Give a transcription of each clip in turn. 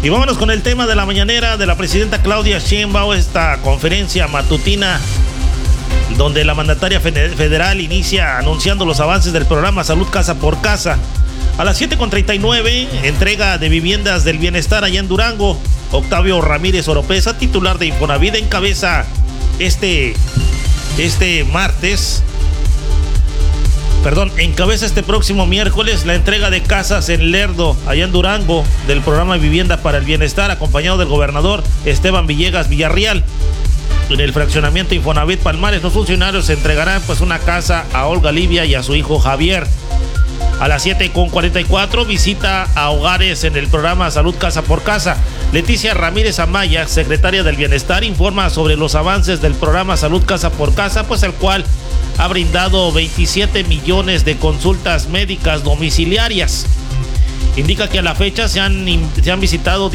Y vámonos con el tema de la mañanera de la presidenta Claudia Sheinbaum, esta conferencia matutina donde la mandataria federal inicia anunciando los avances del programa Salud Casa por Casa. A las 7:39, entrega de viviendas del bienestar allá en Durango. Octavio Ramírez Oropesa, titular de Infonavit, encabeza este próximo miércoles la entrega de casas en Lerdo, allá en Durango, del programa Vivienda para el Bienestar, acompañado del gobernador Esteban Villegas Villarreal. En el fraccionamiento Infonavit Palmares, los funcionarios entregarán una casa a Olga Livia y a su hijo Javier. A las 7:44, visita a hogares en el programa Salud Casa por Casa. Leticia Ramírez Amaya, secretaria del Bienestar, informa sobre los avances del programa Salud Casa por Casa, el cual ha brindado 27 millones de consultas médicas domiciliarias. Indica que a la fecha se han visitado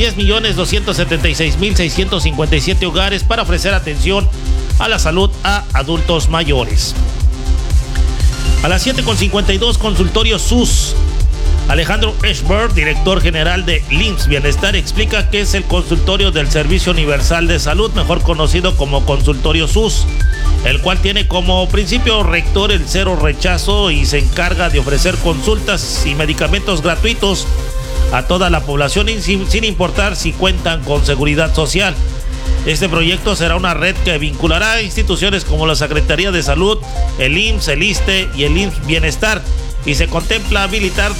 10.276.657 hogares para ofrecer atención a la salud a adultos mayores. A las 7:52, consultorio SUS. Alejandro Eschberg, director general de LIMS Bienestar, explica que es el consultorio del Servicio Universal de Salud, mejor conocido como consultorio SUS, el cual tiene como principio rector el cero rechazo y se encarga de ofrecer consultas y medicamentos gratuitos a toda la población sin importar si cuentan con seguridad social. Este proyecto será una red que vinculará a instituciones como la Secretaría de Salud, el IMSS, el ISSSTE y el IMSS Bienestar, y se contempla habilitar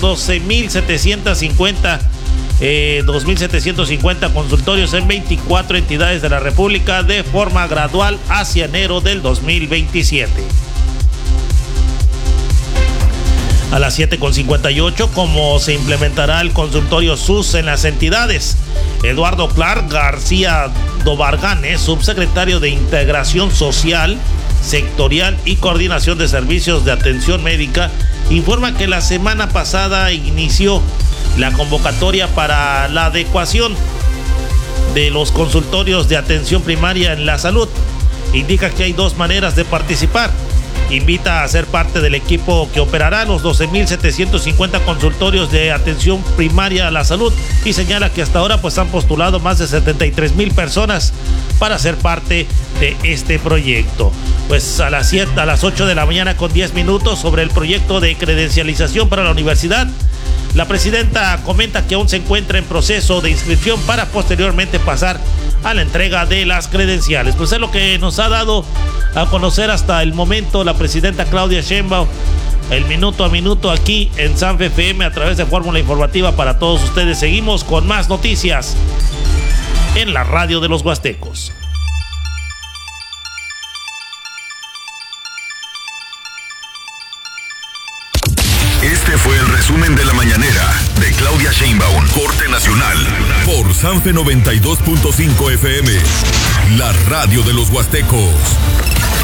2.750 consultorios en 24 entidades de la República de forma gradual hacia enero del 2027. A las 7:58, ¿cómo se implementará el consultorio SUS en las entidades? Eduardo Clark García Dobarganes, subsecretario de Integración Social, Sectorial y Coordinación de Servicios de Atención Médica, informa que la semana pasada inició la convocatoria para la adecuación de los consultorios de atención primaria en la salud. Indica que hay dos maneras de participar. Invita a ser parte del equipo que operará los 12.750 consultorios de atención primaria a la salud y señala que hasta ahora han postulado más de 73,000 personas para ser parte de este proyecto. A las 8 de la mañana con 10 minutos, sobre el proyecto de credencialización para la universidad, la presidenta comenta que aún se encuentra en proceso de inscripción para posteriormente pasar a la entrega de las credenciales. Es lo que nos ha dado a conocer hasta el momento la presidenta Claudia Sheinbaum, el minuto a minuto aquí en Sanfe FM a través de Fórmula Informativa para todos ustedes. Seguimos con más noticias en la radio de los Huastecos. Este fue el resumen de la mañanera de Claudia Sheinbaum, corte nacional, por Sanfe 92.5 FM, la radio de los Huastecos.